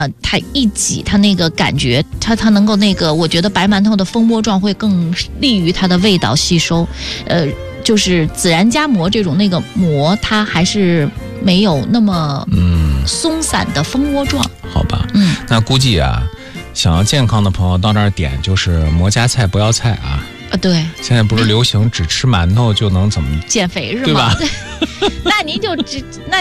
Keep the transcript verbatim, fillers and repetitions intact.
呃，它一挤，它那个感觉，它它能够那个，我觉得白馒头的蜂窝状会更利于它的味道吸收。呃，就是孜然夹馍这种那个馍，它还是没有那么嗯松散的蜂窝状。 好吧， 嗯， 那估计啊，想要健康的朋友到这儿点就是馍加菜不要菜啊。 啊，对， 现在不是流行只吃馒头就能怎么减肥是吗？ 对吧？ 那您就只那。